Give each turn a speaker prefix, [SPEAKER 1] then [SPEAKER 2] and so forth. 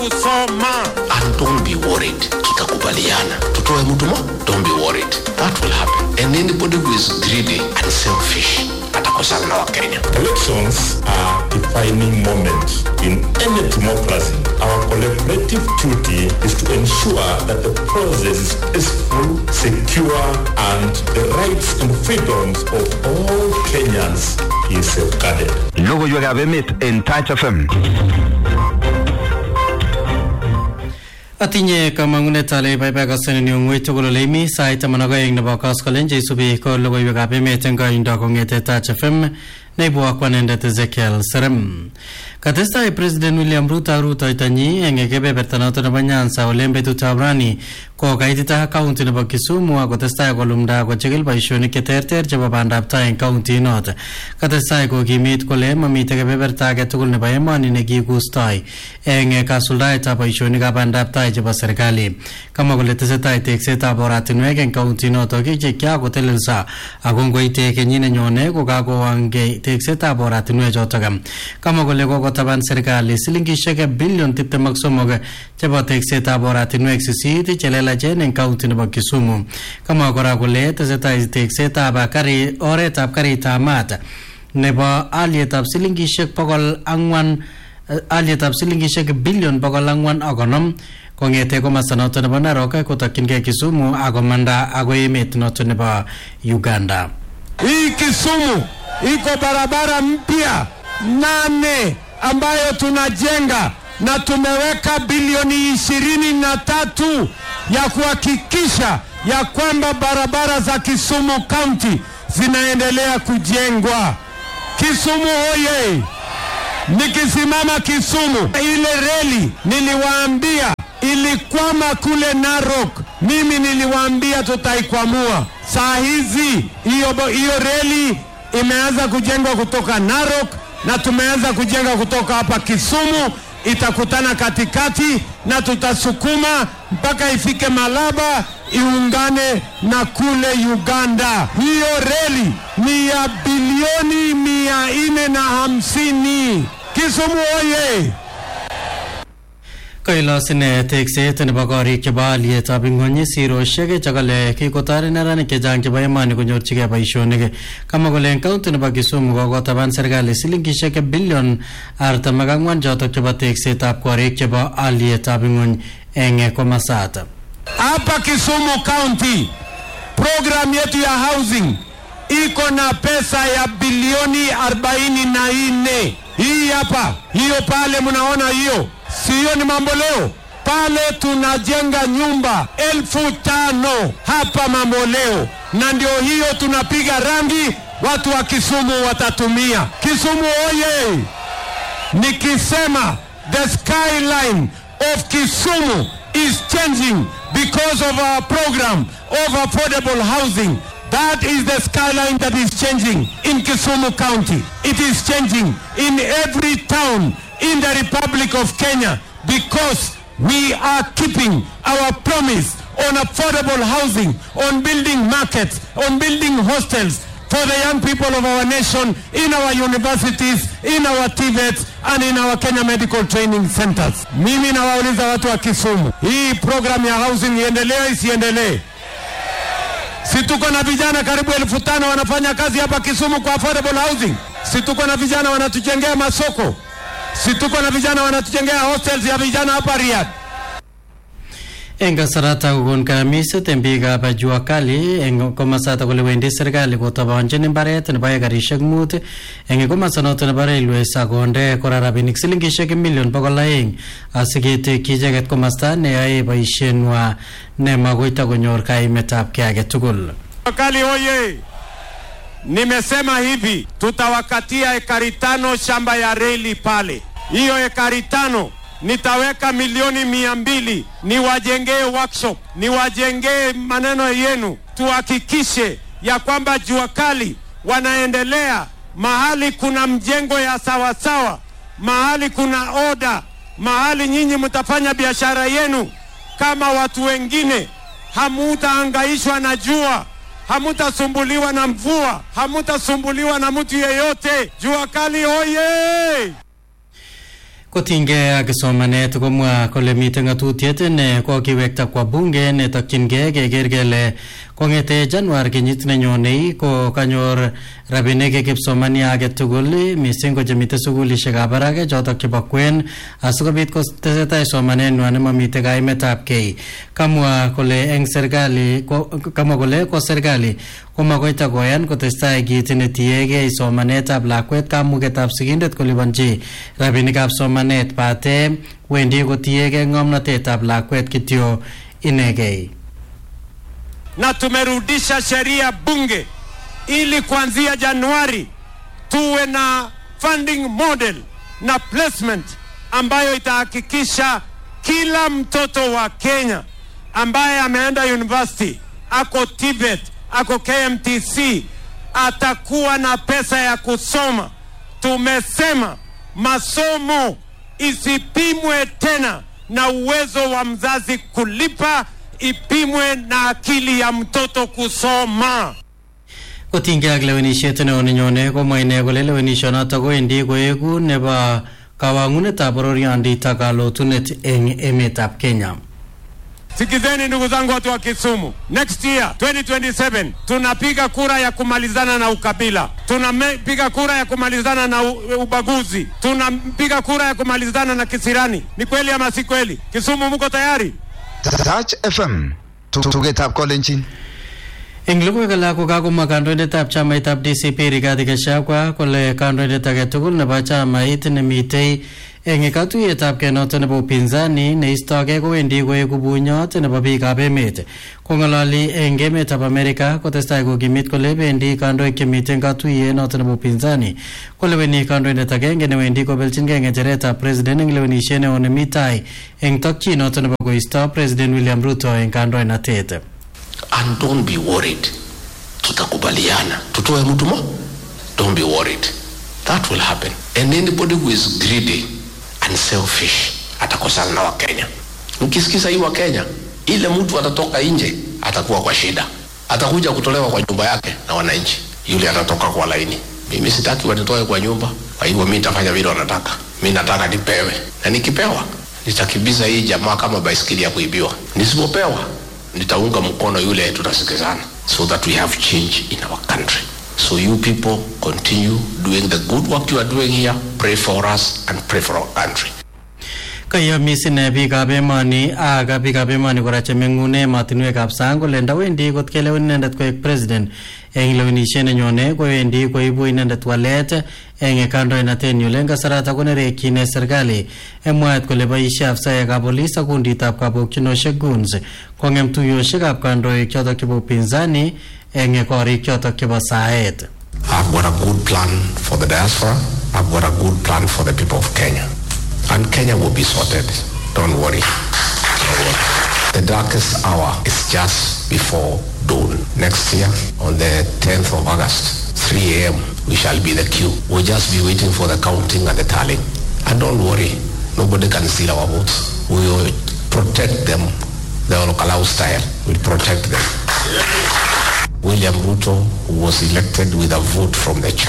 [SPEAKER 1] kusoma. And don't be worried. Tutakubaliana. Tutoe mtu mo? Don't be worried. That will happen. And anybody who is greedy and selfish atakosana na Wakenya.
[SPEAKER 2] Elections are defining moments in any democracy. Our collective duty is to ensure that the process is peaceful, secure, and the rights and freedoms of all Kenyans is safeguarded.
[SPEAKER 3] Logo yo gabemet en Touch FM.
[SPEAKER 4] Atinye kamangunet ale baibaga seneni ngwetu gololemi saita managa ing na bakas kalenje subi ko logo yo gabemet en gainda kongete Touch FM neibu akwanende Ezekiel Serem. Katesta President William Ruto itanyi engekebe bertanato na banyansa olembe tutabrani ko kaitita county na Kisumu akotesta kolumda ko chegel baishoni keterter chebo bandap tai county not. Katesta ko kimit kole mamite kebeberta age tugul nebo emoni nekigustoi eng kasuldaetab baishonikab bandap tai chebo serikali. Kama kole tesetai teksetab oratinwek eng county noto kichekya kotelelsa akongoite kenyine nyone ko kakowange teksetab oratinwek chotok. Kama kole kokotaban serikali silingishek billion 23 chebo teksetab oratinwek 8 chelelachen eng county nebo Kisumu. Kama kora kole tesetai teksetab oretab karitab mat nebo alyetab silingishek 400 alyetab silingishek billion 450 kongete komasta noto nebo Narok kotokyingei Kisumu akomanda agoi emet noto nebo Uganda.
[SPEAKER 1] Hii Kisumu iko barabara mpya 8 ambayo tunajenga na tumeweka bilioni 23 ya kuhakikisha ya kwamba barabara za Kisumu County zinaendelea kujengwa. Kisumu hoye! Nikisimama Kisumu, ile reli niliwaambia ilikwama kule Narok, mimi niliwaambia tutaikwamua. Saa hizi hiyo reli imeanza kujengwa kutoka Narok na tumeanza kujenga kutoka hapa Kisumu, itakutana katikati na tutasukuma mpaka ifike Malaba iungane na kule Uganda. Hiyo reli ni ya bilioni 450. Kisumu oye!
[SPEAKER 4] Kailasine tekset nebo korik chebo alyetab ingwony siroshek chakale kikotare neranik chechang chebo emoni konyorchigei boisionik. Kama kole eng county nebo Kisumu kokotaban serikali silingishek bilion 44 chotok chebo teksetab korik chebo alyetab ingwony eng komasata.
[SPEAKER 1] Hapa Kisumu County program yetu ya housing iko na pesa ya bilioni 44. Hii hapa, hiyo pale mnaona hiyo. Sio ni mambo leo. Pale tunajenga nyumba 5,000 hapa Mamboleo. Na ndio hiyo tunapiga rangi, watu wa Kisumu watatumia. Kisumu oye! Nikisema the skyline of Kisumu is changing because of our program of affordable housing. That is the skyline that is changing in Kisumu County. It is changing in every town in the Republic of Kenya because we are keeping our promise on affordable housing, on building markets, on building hostels for the young people of our nation, in our universities, in our TVETs, and in our Kenya Medical Training Centers. Mimi nawauliza watu wa Kisumu, hii program ya housing iendelee isiendelee? Si tuko na vijana karibu 5,000 wanafanya kazi hapa Kisumu kwa affordable housing? Si tuko na vijana wanatujengea masoko? Si tuko na vijana wanatujengea hostels ya vijana hapa Riyadh?
[SPEAKER 4] Enga sarata ukun kamise tembiga ba jua kali enga komasata kule wendi serikali kotabanjeni mbaret ne baye garishek mut enga komasanoto ne bare ilwesa gonde korarabinik silingishek million 200 asigete kijeget komasta ne yae baishenwa ne magoita konyor kaimetab kiage tugul.
[SPEAKER 1] Kali oye! Nimesema hivi, tutawakatia ekari 5 shamba ya reli pale. Hiyo ekari 5 nitaweka milioni 200 niwajengee workshop, niwajengee maneno yenu, tuhakikishe ya kwamba jua kali wanaendelea mahali kuna mjengo ya sawasawa, mahali kuna order, mahali nyinyi mtafanya biashara yenu kama watu wengine. Hamutahangaishwa na jua, hamutasumbuliwa na mvua, hamutasumbuliwa na mtu yeyote. Jua kali hoye!
[SPEAKER 4] Kotinge ak somanet komwa kole miten ngatutiet ne kokiwekta kwa bunge ne tokyingei keker kele kongete Januar kenyit nenyonei ko kanyor rabinik kipsomania age tugul mising ko chemite sukulishekab barak chotok chebo kwen asikobit kotesetai somanenywan nemamite kaimetab kei. Kamwa kole eng serikali ko serikali komakoita koyan kotestai kit netiegei somanetab lakwet kamugetab sigindet kolipanchi rabinikab somanet pate wendi kotiegei ng'omnotetab lakwet kityo inegei.
[SPEAKER 1] Na tumerudisha sheria bunge ili kuanzia Januari tuwe na funding model na placement ambayo itahakikisha kila mtoto wa Kenya ambaye ameenda university, ako Tibet, ako KMTC, atakuwa na pesa ya kusoma. Tumesema masomo isipimwe tena na uwezo wa mzazi kulipa, ipimwe na akili ya mtoto kusoma.
[SPEAKER 4] Kotinge ak lewenishet neo nenyone komwa ine kole lewenishonoto kowendi koeku nebo kawangunetab bororiondit ak kalotunet eng emetab Kenya.
[SPEAKER 1] Sikizeni ndugu zangu watu wa Kisumu, next year 2027 tunapiga kura ya kumalizana na ukabila, tunapiga kura ya kumalizana na ubaguzi, tunapiga kura ya kumalizana na kisirani. Ni kweli ama si kweli? Kisumu mko tayari?
[SPEAKER 3] Touch FM tugetab kolenjin.
[SPEAKER 4] Eng logoiwek alak ko kakomwa kandoindetab chamaitab DCP Rigathi Gachagua kole kandoindet age tugul nebo chamait nemitei eng katuiyetab kei noto nebo upinzani neistogei kowendi koeku bunyot nebo biikab emet. Kong'ololi eng emetab Amerika kotestai kokimit kole bendi kandoik chemiten katuyet noto nebo upinzani koleweni kandoindet agenge newendi kobelchingei ng'echeretab president eng lewenishet neo nemi tai eng tokyin noto nebo koisto President William Ruto eng kandoinatet.
[SPEAKER 5] And don't be worried. Tutakubaliana. Tutoe mtu mo? Don't be worried. That will happen. And anybody who is greedy and selfish atakosana na Wakenya. Mkisikiza hii Wakenya, ile mtu atatoka nje atakuwa kwa shida. Atakuja kutolewa kwa nyumba yake na wananchi. Yule atatoka kwa laini. Mimi sitaki wanitoe kwa nyumba. Kwa hivyo mimi nitafanya vile wanataka. Mimi nataka nipewe. Na nikipewa nitakibiza hii jamaa kama baisikeli ya kuibiwa. Nisipopewa nitaunga mkono yule tutasikizana, so that we have change in our country. So you people continue doing the good work you are doing here. Pray for us and pray for our country.
[SPEAKER 4] Kaya misine biikab emoni ak biikab emoni kora chemeng'une ematinwekab sang kole ndawendi kot kelewen inendet koek president eng lewenishet nenyone kowendi koibu inendet walet eng kandoinatenyu eng kasarata konerekyin serikali eng mwaet kole boisie afsaekab polis ak kunditab kabokchinoshek guns kong'em tuyoshekab kandoik chotok chebo upinzani eng korik chotok chebo saet.
[SPEAKER 5] I've got a good plan for the diaspora. I've got a good plan for the people of Kenya. And Kenya will be sorted. Don't worry. The darkest hour is just before dawn. Next year, on the 10th of August, 3 a.m., we shall be the queue. We'll just be waiting for the counting and the tallying. And don't worry, nobody can steal our votes. We will protect them the Olokalau style. We'll protect them. William Ruto was elected with a vote from the church.